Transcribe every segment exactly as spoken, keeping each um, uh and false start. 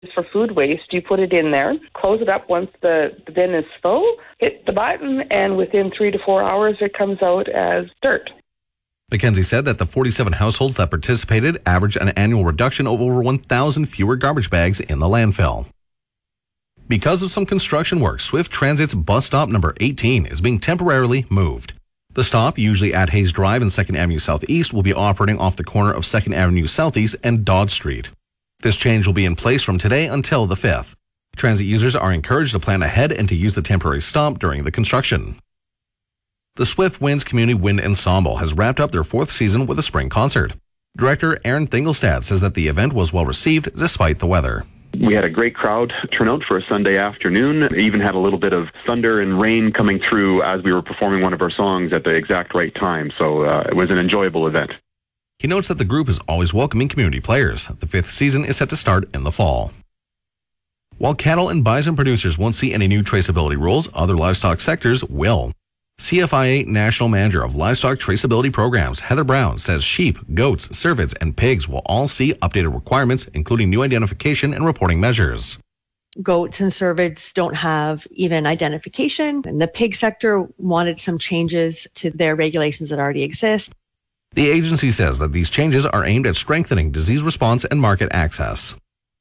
For food waste, you put it in there, close it up once the, the bin is full, hit the button, and within three to four hours it comes out as dirt. Mackenzie said that the forty-seven households that participated averaged an annual reduction of over one thousand fewer garbage bags in the landfill. Because of some construction work, Swift Transit's bus stop number eighteen is being temporarily moved. The stop, usually at Hayes Drive and second Avenue Southeast, will be operating off the corner of second Avenue Southeast and Dodd Street. This change will be in place from today until the fifth. Transit users are encouraged to plan ahead and to use the temporary stop during the construction. The Swift Winds Community Wind Ensemble has wrapped up their fourth season with a spring concert. Director Aaron Thingelstad says that the event was well received despite the weather. We had a great crowd turn out for a Sunday afternoon. It even had a little bit of thunder and rain coming through as we were performing one of our songs at the exact right time, so uh, it was an enjoyable event. He notes that the group is always welcoming community players. The fifth season is set to start in the fall. While cattle and bison producers won't see any new traceability rules, other livestock sectors will. C F I A National Manager of Livestock Traceability Programs, Heather Brown, says sheep, goats, cervids, and pigs will all see updated requirements, including new identification and reporting measures. Goats and cervids don't have even identification, and the pig sector wanted some changes to their regulations that already exist. The agency says that these changes are aimed at strengthening disease response and market access.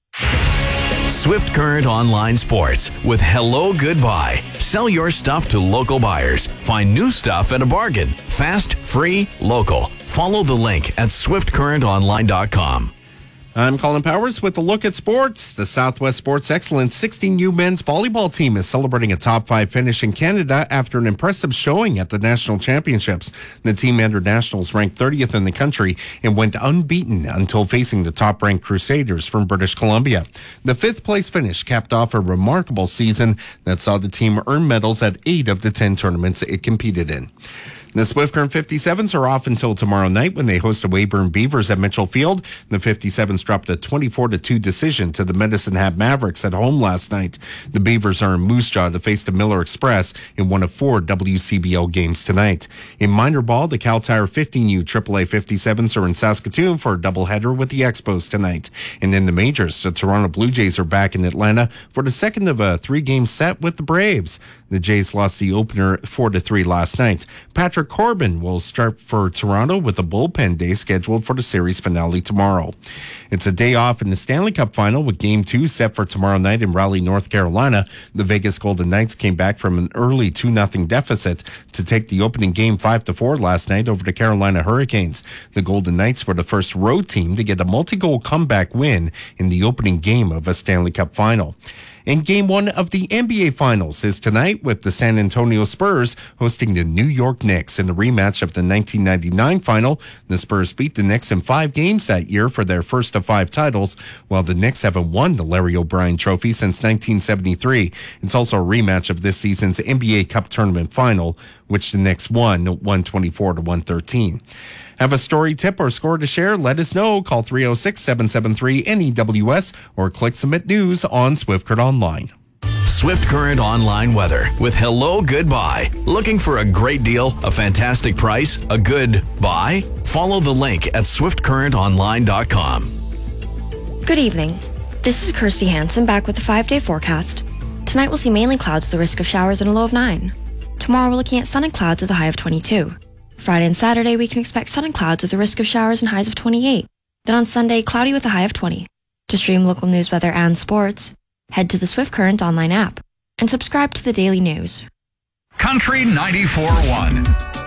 Swift Current Online Sports with Hello Goodbye. Sell your stuff to local buyers. Find new stuff at a bargain. Fast, free, local. Follow the link at swift current online dot com. I'm Colin Powers with a look at sports. The Southwest Sports Excellence sixteen U men's volleyball team is celebrating a top five finish in Canada after an impressive showing at the national championships. The team entered nationals ranked thirtieth in the country and went unbeaten until facing the top-ranked Crusaders from British Columbia. The fifth-place finish capped off a remarkable season that saw the team earn medals at eight of the ten tournaments it competed in. The Swift Current fifty-sevens are off until tomorrow night when they host the Weyburn Beavers at Mitchell Field. The fifty-sevens dropped a twenty-four to two decision to the Medicine Hat Mavericks at home last night. The Beavers are in Moose Jaw to face the Miller Express in one of four W C B L games tonight. In minor ball, the Cal Tire fifteen U triple A fifty-sevens are in Saskatoon for a doubleheader with the Expos tonight. And in the majors, the Toronto Blue Jays are back in Atlanta for the second of a three-game set with the Braves. The Jays lost the opener four to three last night. Patrick Corbin will start for Toronto with a bullpen day scheduled for the series finale tomorrow. It's a day off in the Stanley Cup final with Game two set for tomorrow night in Raleigh, North Carolina. The Vegas Golden Knights came back from an early two nothing deficit to take the opening game five to four last night over the Carolina Hurricanes. The Golden Knights were the first road team to get a multi-goal comeback win in the opening game of a Stanley Cup final. And game one of the N B A Finals is tonight with the San Antonio Spurs hosting the New York Knicks in the rematch of the nineteen ninety-nine final. The Spurs beat the Knicks in five games that year for their first of five titles, while the Knicks haven't won the Larry O'Brien Trophy since nineteen seventy-three. It's also a rematch of this season's N B A Cup Tournament final, which the Knicks won one twenty-four to one thirteen. Have a story, tip, or score to share? Let us know. Call three oh six, seven seven three, N E W S or click Submit News on Swift Current Online. Swift Current Online weather with Hello Goodbye. Looking for a great deal, a fantastic price, a good buy? Follow the link at swift current online dot com. Good evening. This is Kirsty Hansen back with the five-day forecast. Tonight we'll see mainly clouds with a risk of showers and a low of nine. Tomorrow we're looking at sun and clouds with a high of twenty-two. Friday and Saturday, we can expect sun and clouds with a risk of showers and highs of twenty-eight. Then on Sunday, cloudy with a high of twenty. To stream local news, weather, and sports, head to the Swift Current online app and subscribe to the daily news. Country ninety-four point one.